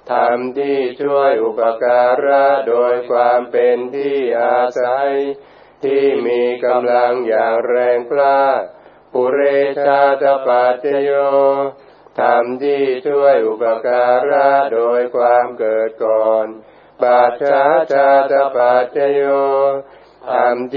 ธรรมที่ช่วยอุปการะโดยความเป็นที่อาศัยที่มีกำลังอย่างแรงกล้าปุเรชาตปัจจโยธรรมที่ช่วยอุปการะโดยความเกิดก่อนปัจฉาชาตปัจจโยธรรม